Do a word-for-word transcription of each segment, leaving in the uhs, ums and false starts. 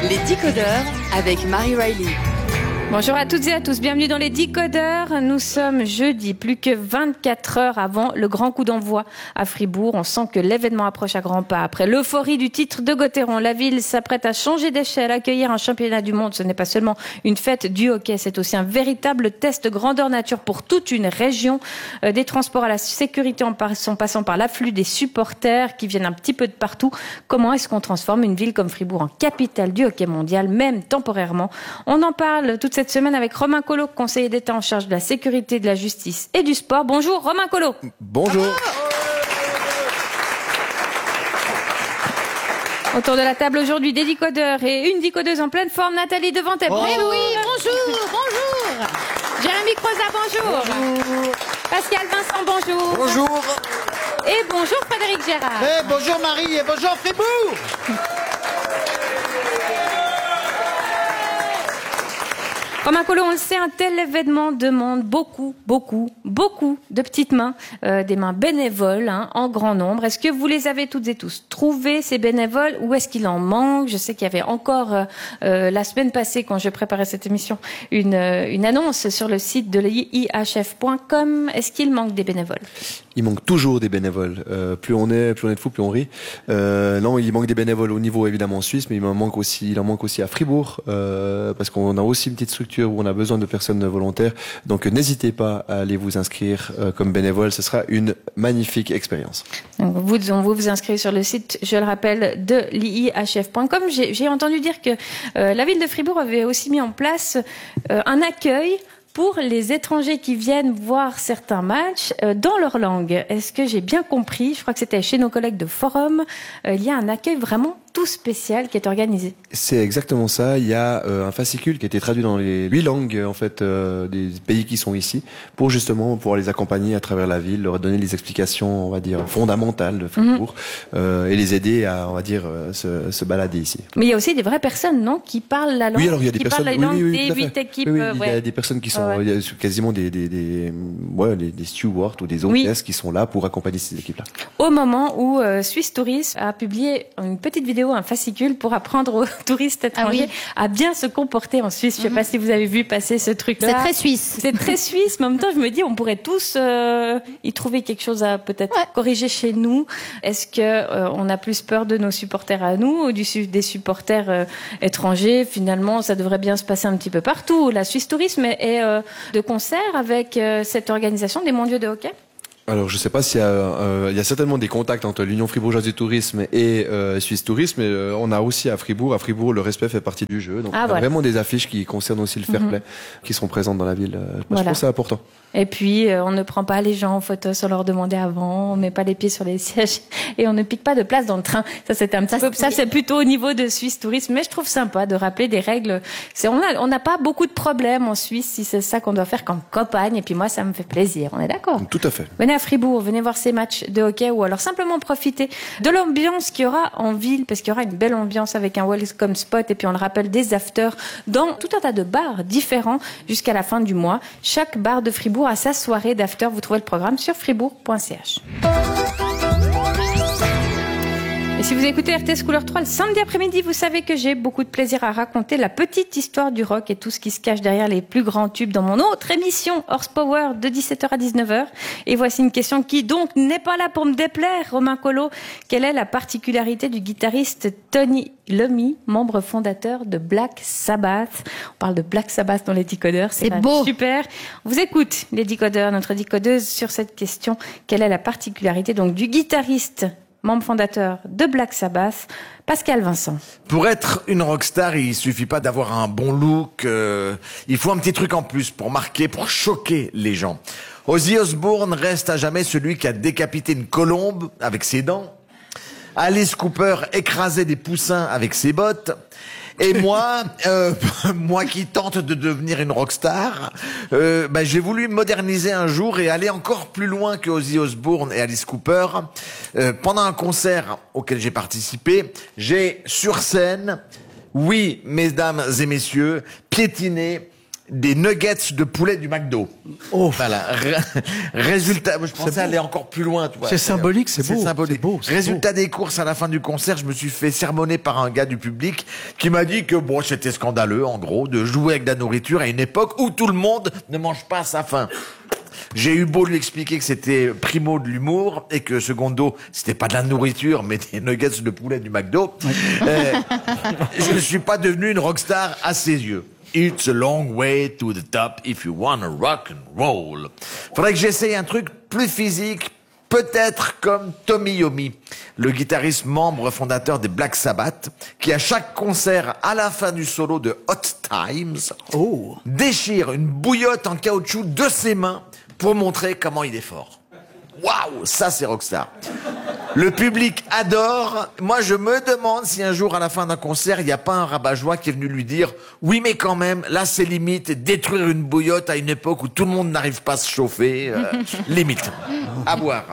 Les Décodeurs avec Marie Riley. Bonjour à toutes et à tous, bienvenue dans les Décodeurs. Nous sommes jeudi, plus que vingt-quatre heures avant le grand coup d'envoi à Fribourg. On sent que l'événement approche à grands pas. Après l'euphorie du titre de Gauthieron, la ville s'apprête à changer d'échelle, accueillir un championnat du monde. Ce n'est pas seulement une fête du hockey, c'est aussi un véritable test grandeur nature pour toute une région. Euh, des transports à la sécurité en passant, passant par l'afflux des supporters qui viennent un petit peu de partout. Comment est-ce qu'on transforme une ville comme Fribourg en capitale du hockey mondial, même temporairement? On en parle toute cette semaine avec Romain Collot, conseiller d'État en charge de la sécurité, de la justice et du sport. Bonjour Romain Collot. Bonjour. Autour de la table aujourd'hui, des décodeurs et une décodeuse en pleine forme, Nathalie Devantez. Oh. Eh oui, bonjour, bonjour. Jérémy Croizat, bonjour. Bonjour. Pascal Vincent, bonjour. Bonjour. Et bonjour Frédéric Gérard. Eh, bonjour Marie et bonjour Fribourg. Romain Collot, on le sait, un tel événement demande beaucoup, beaucoup, beaucoup de petites mains, euh, des mains bénévoles, hein, en grand nombre. Est-ce que vous les avez toutes et tous trouvés, ces bénévoles, ou est-ce qu'il en manque? Je sais qu'il y avait encore, euh, euh, la semaine passée, quand je préparais cette émission, une, euh, une annonce sur le site de l'I I H F point com. Est-ce qu'il manque des bénévoles? Il manque toujours des bénévoles. Euh, plus on est, plus on est de fous, plus on rit. Euh, non, il manque des bénévoles au niveau évidemment suisse, mais il en manque aussi, il en manque aussi à Fribourg, euh, parce qu'on a aussi une petite structure où on a besoin de personnes volontaires. Donc n'hésitez pas à aller vous inscrire euh, comme bénévole. Ce sera une magnifique expérience. Donc, vous, vous vous inscrivez sur le site, je le rappelle, de l'I I H F point com. J'ai, j'ai entendu dire que euh, la ville de Fribourg avait aussi mis en place euh, un accueil pour les étrangers qui viennent voir certains matchs euh, dans leur langue. Est-ce que j'ai bien compris? Je crois que c'était chez nos collègues de Forum. Euh, il y a un accueil vraiment tout spécial qui est organisé. C'est exactement ça. Il y a euh, un fascicule qui a été traduit dans les huit langues en fait euh, des pays qui sont ici pour justement pouvoir les accompagner à travers la ville, leur donner les explications, on va dire fondamentales de Fribourg mm-hmm. euh, et les aider à, on va dire, euh, se, se balader ici. Mais il y a aussi des vraies personnes, non, qui parlent la langue. Oui, alors il y a des qui personnes. parlent la langue oui, oui, oui, des huit équipes. Oui, oui, euh, il y ouais. a des personnes qui sont ouais. il y a quasiment des des des ouais des, des stewards ou des hôtesses oui. qui sont là pour accompagner ces équipes-là. Au moment où euh, Swiss Tourisme a publié une petite vidéo, un fascicule pour apprendre aux touristes étrangers ah oui. à bien se comporter en Suisse. Je sais mm-hmm. pas si vous avez vu passer ce truc-là. C'est très suisse. C'est très suisse, mais en même temps, je me dis, on pourrait tous euh, y trouver quelque chose à peut-être ouais. corriger chez nous. Est-ce que euh, on a plus peur de nos supporters à nous ou du, des supporters euh, étrangers? Finalement, ça devrait bien se passer un petit peu partout. La Swiss Tourisme est, est euh, de concert avec euh, cette organisation des mondiaux de hockey. Alors, je sais pas s'il y a, euh, il y a certainement des contacts entre l'Union fribourgeoise du tourisme et euh, Suisse Tourisme. Mais euh, on a aussi à Fribourg, à Fribourg, le respect fait partie du jeu. Donc, ah, il y a voilà. vraiment des affiches qui concernent aussi le fair play, mm-hmm. qui sont présentes dans la ville. Euh, voilà. Je pense que c'est important. Et puis, euh, on ne prend pas les gens en photo sans leur demander avant. On met pas les pieds sur les sièges et on ne pique pas de place dans le train. Ça, c'est un petit ça, peu, ça, c'est plutôt au niveau de Suisse Tourisme. Mais je trouve sympa de rappeler des règles. C'est, on a, on n'a pas beaucoup de problèmes en Suisse si c'est ça qu'on doit faire comme campagne. Et puis moi, ça me fait plaisir. On est d'accord? Tout à fait. Venez à Fribourg, venez voir ces matchs de hockey ou alors simplement profiter de l'ambiance qu'il y aura en ville parce qu'il y aura une belle ambiance avec un welcome spot et puis on le rappelle des afters dans tout un tas de bars différents jusqu'à la fin du mois. Chaque bar de Fribourg a sa soirée d'after. Vous trouvez le programme sur fribourg point c h. Et si vous écoutez R T S Couleur trois le samedi après-midi, vous savez que j'ai beaucoup de plaisir à raconter la petite histoire du rock et tout ce qui se cache derrière les plus grands tubes dans mon autre émission Horsepower de dix-sept heures à dix-neuf heures. Et voici une question qui donc n'est pas là pour me déplaire, Romain Collot. Quelle est la particularité du guitariste Tony Iommi, membre fondateur de Black Sabbath? On parle de Black Sabbath dans les décodeurs, c'est, c'est beau. Super. On vous écoute, les décodeurs, notre décodeuse, sur cette question. Quelle est la particularité donc du guitariste membre fondateur de Black Sabbath, Pascal Vincent? Pour être une rockstar, il suffit pas d'avoir un bon look, euh, il faut un petit truc en plus pour marquer, pour choquer les gens. Ozzy Osbourne reste à jamais celui qui a décapité une colombe avec ses dents. Alice Cooper écrasait des poussins avec ses bottes. Et moi, euh, moi qui tente de devenir une rockstar, euh, bah, j'ai voulu moderniser un jour et aller encore plus loin que Ozzy Osbourne et Alice Cooper. Euh, pendant un concert auquel j'ai participé, j'ai sur scène, oui, mesdames et messieurs, piétiné des nuggets de poulet du McDo. Oh. Voilà. Résultat, je pensais aller encore plus loin. Tu vois. C'est symbolique, c'est beau. C'est symbolique. C'est beau, c'est Résultat beau. des courses, à la fin du concert, je me suis fait sermonner par un gars du public qui m'a dit que bon, c'était scandaleux, en gros, de jouer avec de la nourriture à une époque où tout le monde ne mange pas à sa faim. J'ai eu beau lui expliquer que c'était primo de l'humour et que secondo, c'était pas de la nourriture, mais des nuggets de poulet du McDo. Euh, je ne suis pas devenu une rockstar à ses yeux. It's a long way to the top if you wanna rock and roll. Faudrait que j'essaye un truc plus physique, peut-être comme Tommy Yomi, le guitariste membre fondateur des Black Sabbath, qui à chaque concert, à la fin du solo de Hot Times, Oh. déchire une bouillotte en caoutchouc de ses mains pour montrer comment il est fort. Waouh, ça c'est rockstar. Le public adore. Moi, je me demande si un jour, à la fin d'un concert, il n'y a pas un rabat-joie qui est venu lui dire « Oui, mais quand même, là, c'est limite. Détruire une bouillotte à une époque où tout le monde n'arrive pas à se chauffer. Euh, limite. » À boire.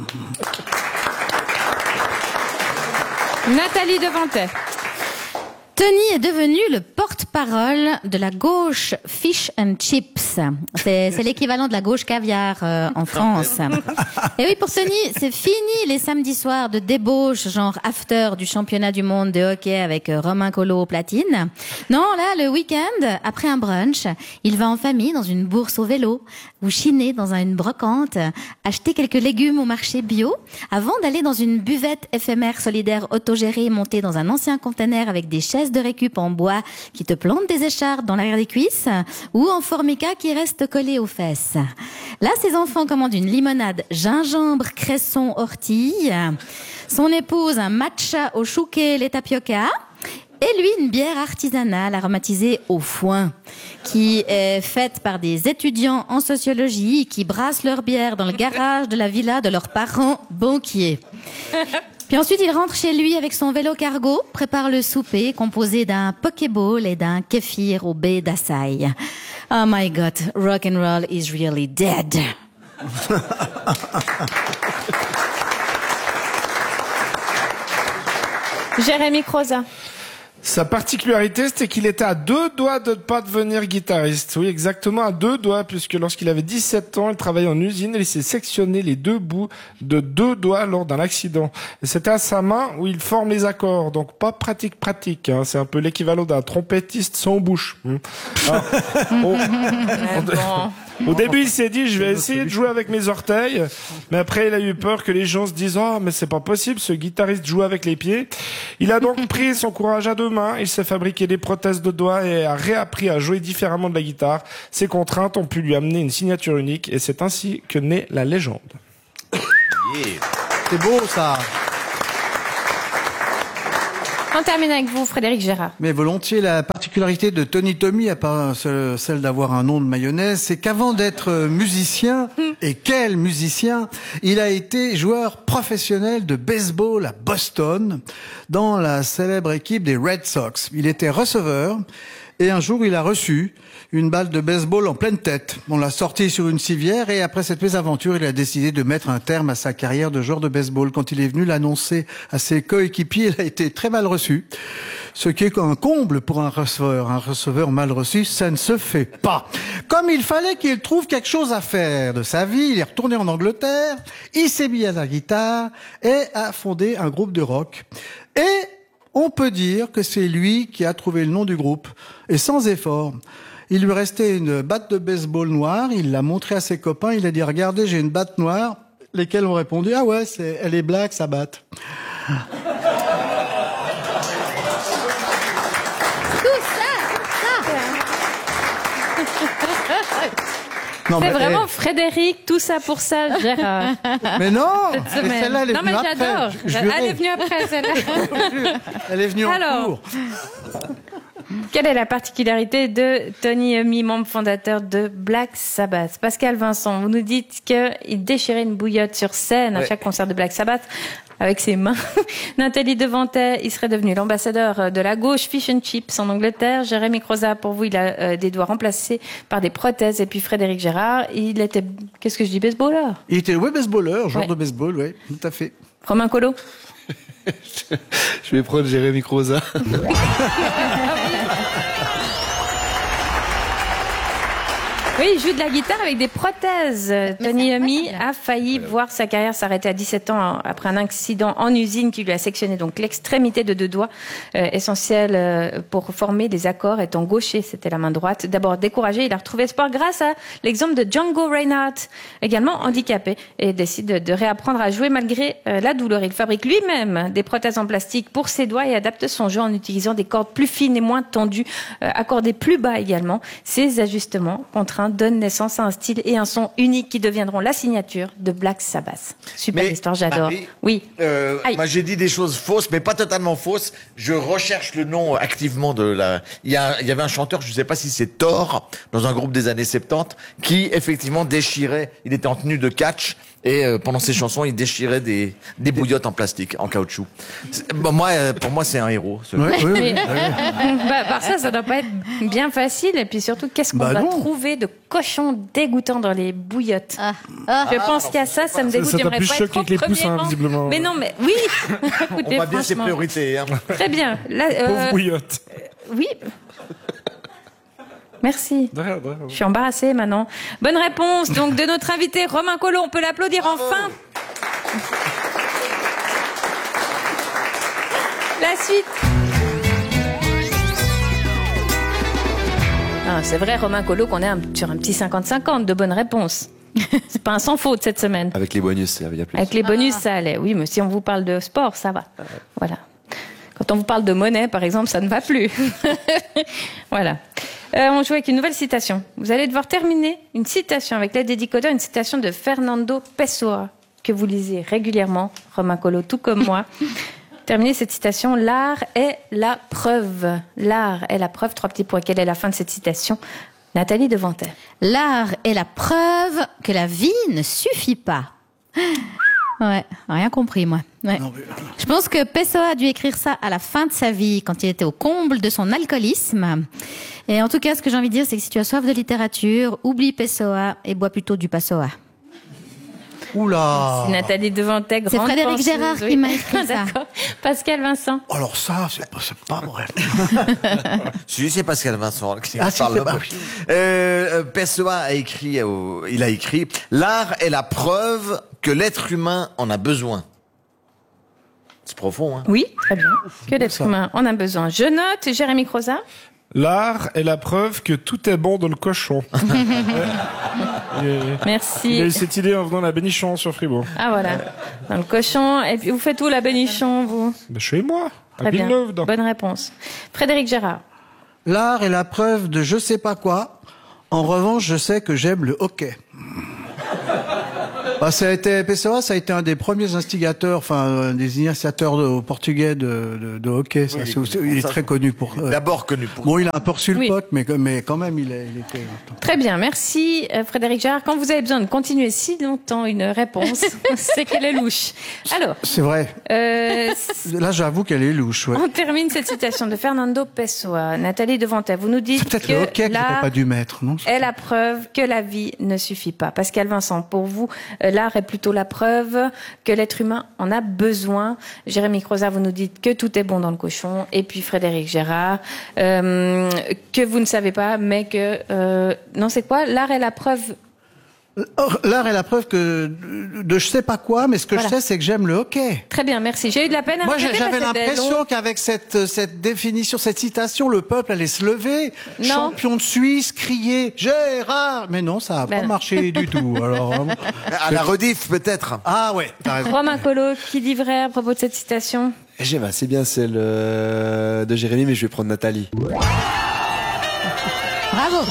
Nathalie Devantet. Tony est devenu le porte-parole de la gauche Fish and Chips. C'est, c'est l'équivalent de la gauche caviar euh, en France. Et oui, pour Tony, c'est fini les samedis soirs de débauche, genre after du championnat du monde de hockey avec euh, Romain Collot au platine. Non, là, le week-end, après un brunch, il va en famille dans une bourse au vélo ou chiner dans une brocante, acheter quelques légumes au marché bio avant d'aller dans une buvette éphémère solidaire autogérée montée dans un ancien conteneur avec des chaises de récup en bois qui te plantent des écharpes dans l'arrière des cuisses ou en formica qui reste collé aux fesses. Là, ses enfants commandent une limonade gingembre, cresson, ortie. Son épouse, un matcha au chouquet, les tapioca. Et lui, une bière artisanale aromatisée au foin, qui est faite par des étudiants en sociologie qui brassent leur bière dans le garage de la villa de leurs parents banquiers. Puis ensuite, il rentre chez lui avec son vélo cargo, prépare le souper composé d'un pokéball et d'un kéfir au baie d'Açaï. Oh my God, rock and roll is really dead. Jérémy Croza. Sa particularité, c'était qu'il était à deux doigts de ne pas devenir guitariste. Oui, exactement, à deux doigts, puisque lorsqu'il avait dix-sept ans, il travaillait en usine et il s'est sectionné les deux bouts de deux doigts lors d'un accident. Et c'était à sa main où il forme les accords, donc pas pratique-pratique. Hein. C'est un peu l'équivalent d'un trompettiste sans bouche. Alors, au, au début, il s'est dit, je vais essayer de jouer avec mes orteils, mais après, il a eu peur que les gens se disent, oh, mais c'est pas possible, ce guitariste joue avec les pieds. Il a donc pris son courage à deux mains, il s'est fabriqué des prothèses de doigts et a réappris à jouer différemment de la guitare. Ses contraintes ont pu lui amener une signature unique et c'est ainsi que naît la légende. Yeah. C'est beau, ça. On termine avec vous, Frédéric Gérard. Mais volontiers, la particularité de Tony Tommy, à part celle d'avoir un nom de mayonnaise, c'est qu'avant d'être musicien, et quel musicien, il a été joueur professionnel de baseball à Boston, dans la célèbre équipe des Red Sox. Il était receveur, et un jour il a reçu une balle de baseball en pleine tête. On l'a sorti sur une civière et après cette mésaventure, il a décidé de mettre un terme à sa carrière de joueur de baseball. Quand il est venu l'annoncer à ses coéquipiers, il a été très mal reçu. Ce qui est un comble pour un receveur. Un receveur mal reçu, ça ne se fait pas. Comme il fallait qu'il trouve quelque chose à faire de sa vie, il est retourné en Angleterre, il s'est mis à la guitare et a fondé un groupe de rock. Et on peut dire que c'est lui qui a trouvé le nom du groupe. Et sans effort. Il lui restait une batte de baseball noire, il l'a montré à ses copains, il a dit « Regardez, j'ai une batte noire », lesquels ont répondu « Ah ouais, c'est, elle est black, sa batte ». Non, c'est mais, vraiment eh, Frédéric, tout ça pour ça, Gérard. Mais non, Cette mais semaine. celle-là, elle est non, mais venue j'adore. après. Je- je lui Elle ai- est venue après, celle-là. Elle est venue en Alors. cours. Quelle est la particularité de Tony Iommi, membre fondateur de Black Sabbath? Pascal Vincent, vous nous dites qu'il déchirait une bouillotte sur scène à Ouais. chaque concert de Black Sabbath avec ses mains. Nathalie Devantet, il serait devenu l'ambassadeur de la gauche Fish and Chips en Angleterre. Jérémy Croza, pour vous, il a euh, des doigts remplacés par des prothèses. Et puis Frédéric Gérard, il était, qu'est-ce que je dis, baseballeur? Il était ouais, baseballeur, joueur Ouais. de baseball, oui, tout à fait. Romain Collot? Je vais prendre Jérémy Croza. Oui, il joue de la guitare avec des prothèses. Tony Iommi a failli voir sa carrière s'arrêter à dix-sept ans après un accident en usine qui lui a sectionné donc l'extrémité de deux doigts, euh, essentiel euh, pour former des accords étant gaucher, c'était la main droite. D'abord découragé, il a retrouvé espoir grâce à l'exemple de Django Reinhardt, également handicapé, et décide de, de réapprendre à jouer malgré euh, la douleur. Il fabrique lui-même des prothèses en plastique pour ses doigts et adapte son jeu en utilisant des cordes plus fines et moins tendues, euh, accordées plus bas également. Ces ajustements contraints donnent naissance à un style et un son unique qui deviendront la signature de Black Sabbath. Super Mais, histoire, j'adore. Marie, Oui. Euh, Aïe. moi, j'ai dit des choses fausses, mais pas totalement fausses. Je recherche le nom activement de la. Il y, a, il y avait un chanteur, je ne sais pas si c'est Thor, dans un groupe des années soixante-dix, qui effectivement déchirait. Il était en tenue de catch et euh, pendant ses chansons, il déchirait des des bouillottes en plastique, en caoutchouc. C'est- Bon, moi, euh, pour moi, c'est un héros. ce Ouais, mec. oui, oui. Mais, bah, par ça, ça doit pas être bien facile. Et puis surtout, qu'est-ce qu'on Bah va non. trouver de cochon dégoûtant dans les bouillottes? Ah, ah. Je pense qu'à ça, ça me dégoûte. Ça t'a J'aimerais plus pas être choqué au que les premier poussins, rang. visiblement. Mais non, mais oui. On Écoutez, voit bien ses franchement. priorités. Hein. Très bien. Là, euh, Pauvre bouillotte. oui. Merci. De rien, de rien. Je suis embarrassée maintenant. Bonne réponse donc de notre invité Romain Collot. On peut l'applaudir enfin. La suite. Ah, c'est vrai, Romain Collot, qu'on est un- sur un petit cinquante cinquante de bonnes réponses. C'est pas un sans faute cette semaine. Avec les bonus, il y a plus. Avec les bonus, ça allait. Oui, mais si on vous parle de sport, ça va. Voilà. Quand on vous parle de monnaie, par exemple, ça ne va plus. Voilà. Euh, on joue avec une nouvelle citation. Vous allez devoir terminer une citation avec l'aide des décodeurs, une citation de Fernando Pessoa, que vous lisez régulièrement, Romain Collot, tout comme moi. Terminez cette citation. L'art est la preuve. L'art est la preuve. Trois petits points. Quelle est la fin de cette citation? Nathalie Devantet. L'art est la preuve que la vie ne suffit pas. Ouais, rien compris, moi. Ouais. Non, mais- Je pense que Pessoa a dû écrire ça à la fin de sa vie, quand il était au comble de son alcoolisme. Et en tout cas, ce que j'ai envie de dire, c'est que si tu as soif de littérature, oublie Pessoa et bois plutôt du Passoa. Oula. Nathalie Devantet, grande C'est Frédéric penseuse, Gérard oui. qui m'a écrit ça. D'accord. Pascal Vincent. Alors ça, c'est pas, c'est pas vrai. Si, c'est Pascal Vincent qui Ah, si, parle c'est là-bas. pas oui. Euh, euh, Pessoa a écrit, euh, il a écrit, l'art est la preuve que l'être humain en a besoin. C'est profond, hein. Oui, très bien. Que d'être humain, on a besoin. Je note, Jérémy Croza. L'art est la preuve que tout est bon dans le cochon. Ouais. Il a- Il a Merci. eu cette idée en venant à la Bénichon sur Fribourg. Ah voilà. Dans le cochon. Et puis vous faites où la Bénichon, vous? Ben, chez moi, à Très bien. Villeneuve. dans- Bonne réponse. Frédéric Gérard. L'art est la preuve de je sais pas quoi. En revanche, je sais que j'aime le hockey. Bah, ça a été, Pessoa, ça a été un des premiers instigateurs, enfin, un des initiateurs de- au portugais de, de, de hockey. Ça, Oui, c'est il est aussi- connu il est pour très ça. connu pour. euh, D'abord connu pour. Bon, il a un peu reçu le Oui. pote, mais, mais quand même, il, est, il était. Très bien, merci euh, Frédéric Gérard. Quand vous avez besoin de continuer si longtemps une réponse, c'est qu'elle est louche. Alors, C'est vrai. euh, Là, j'avoue qu'elle est louche. Ouais. on termine cette citation de Fernando Pessoa. Nathalie Devantet, vous nous dites C'est peut-être que le hockey qu'il l'art n'aurait pas dû mettre, non est la preuve que la vie ne suffit pas. Pascal Vincent, pour vous, euh, l'art est plutôt la preuve que l'être humain en a besoin. Jérémy Croza, vous nous dites que tout est bon dans le cochon. Et puis Frédéric Gérard, euh, que vous ne savez pas, mais que... Euh, non, c'est quoi? L'art est la preuve... Or, l'art est la preuve que de, de je sais pas quoi, mais ce que Voilà. je sais, c'est que j'aime le hockey. Très bien, merci. J'ai eu de la peine à Moi, répéter j'avais parce que c'était l'impression long. qu'avec cette, cette définition, cette citation, le peuple allait se lever, Non. champion de Suisse, crier Gérard. Mais non, ça a Ben pas non. marché du tout. Alors, vraiment. À la rediff, peut-être. Ah ouais, t'as raison. Romain Collot, qui dit vrai à propos de cette citation? J'aime assez bien celle euh, de Jérémy, mais je vais prendre Nathalie. Bravo.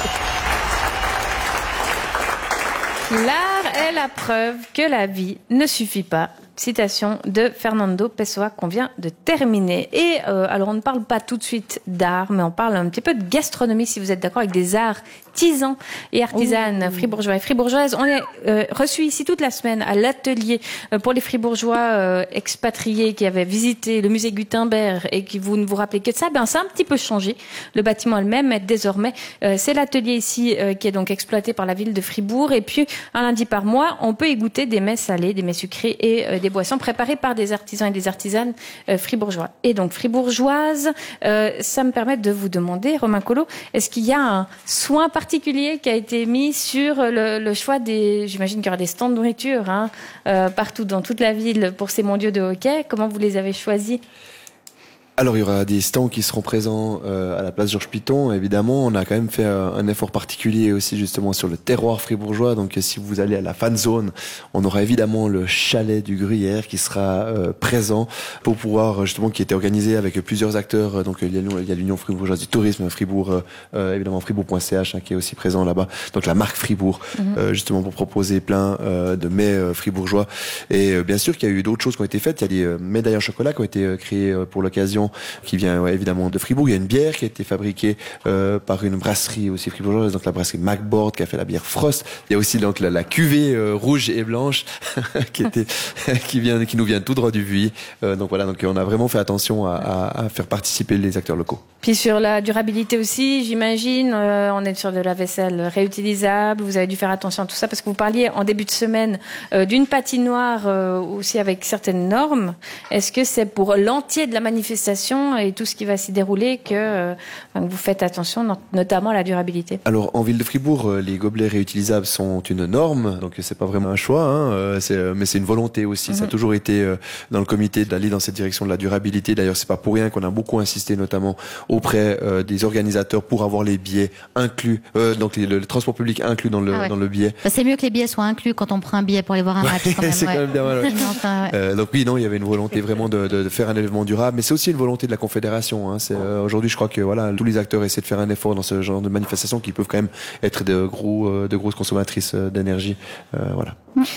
L'art est la preuve que la vie ne suffit pas. Citation de Fernando Pessoa qu'on vient de terminer. Et euh, alors on ne parle pas tout de suite d'art, mais on parle un petit peu de gastronomie, si vous êtes d'accord, avec des arts tisans et artisanes fribourgeois et fribourgeoises. On est euh, reçus ici toute la semaine à l'atelier euh, pour les fribourgeois euh, expatriés qui avaient visité le musée Gutenberg et qui vous ne vous rappelez que de ça. Ben ça a un petit peu changé. Le bâtiment est le même, mais désormais euh, c'est l'atelier ici euh, qui est donc exploité par la ville de Fribourg. Et puis un lundi par mois, on peut y goûter des mets salés, des mets sucrés et euh, des des boissons préparées par des artisans et des artisanes euh, fribourgeois. Et donc fribourgeoises, euh, ça me permet de vous demander, Romain Collot, est-ce qu'il y a un soin particulier qui a été mis sur le, le choix des, j'imagine qu'il y aura des stands de nourriture hein, euh, partout dans toute la ville pour ces mondiaux de hockey. Comment vous les avez choisis ? Alors il y aura des stands qui seront présents euh, à la place Georges Piton, évidemment. On a quand même fait euh, un effort particulier aussi justement sur le terroir fribourgeois. Donc euh, si vous allez à la fan zone, on aura évidemment le chalet du Gruyère qui sera euh, présent pour pouvoir justement, qui était organisé avec plusieurs acteurs. Donc il y a l'Union fribourgeoise du tourisme, Fribourg, euh, euh, évidemment fribourg point c h hein, qui est aussi présent là-bas. Donc la marque Fribourg, mm-hmm. euh, justement pour proposer plein euh, de mets euh, fribourgeois. Et euh, bien sûr qu'il y a eu d'autres choses qui ont été faites. Il y a des euh, médailles en chocolat qui ont été euh, créées euh, pour l'occasion, qui vient ouais, évidemment de Fribourg. Il y a une bière qui a été fabriquée euh, par une brasserie aussi fribourgeoise, donc la brasserie Macboard qui a fait la bière Frost. Il y a aussi donc la, la cuvée euh, rouge et blanche qui était qui vient qui nous vient tout droit du Vuilly. Euh, donc voilà, donc on a vraiment fait attention à, à, à faire participer les acteurs locaux. Puis sur la durabilité aussi, j'imagine, euh, on est sur de la vaisselle réutilisable. Vous avez dû faire attention à tout ça parce que vous parliez en début de semaine euh, d'une patinoire euh, aussi avec certaines normes. Est-ce que c'est pour l'entier de la manifestation et tout ce qui va s'y dérouler que euh, vous faites attention, notamment à la durabilité? Alors en ville de Fribourg, les gobelets réutilisables sont une norme, donc c'est pas vraiment un choix, hein, c'est, mais c'est une volonté aussi. Mm-hmm. Ça a toujours été euh, dans le comité d'aller dans cette direction de la durabilité. D'ailleurs, c'est pas pour rien qu'on a beaucoup insisté, notamment auprès euh, des organisateurs, pour avoir les billets inclus, euh, donc le, le transport public inclus dans le ah ouais. dans le billet. Bah, c'est mieux que les billets soient inclus quand on prend un billet pour aller voir un match. Quand même, c'est ouais. quand même bien mal. Ouais. enfin, ouais. euh, donc oui, non, il y avait une volonté vraiment de, de, de faire un événement durable, mais c'est aussi une volonté de la Confédération. Hein. C'est, euh, aujourd'hui, je crois que voilà, tous les acteurs essaient de faire un effort dans ce genre de manifestations qui peuvent quand même être de gros, euh, de grosses consommatrices euh, d'énergie. Euh, voilà.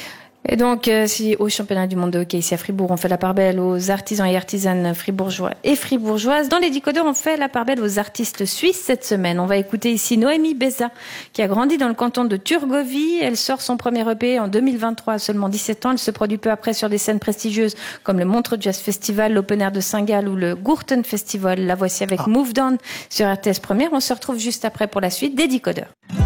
Et donc, euh, si au championnat du monde de hockey ici à Fribourg, on fait la part belle aux artisans et artisanes fribourgeois et fribourgeoises, dans les décodeurs, on fait la part belle aux artistes suisses cette semaine. On va écouter ici Noémie Beza, qui a grandi dans le canton de Turgovie. Elle sort son premier E P en deux mille vingt-trois, à seulement dix-sept ans. Elle se produit peu après sur des scènes prestigieuses comme le Montreux Jazz Festival, l'Open Air de Saint-Gall ou le Gurten Festival. La voici avec ah. Moved On sur R T S Première. On se retrouve juste après pour la suite des décodeurs.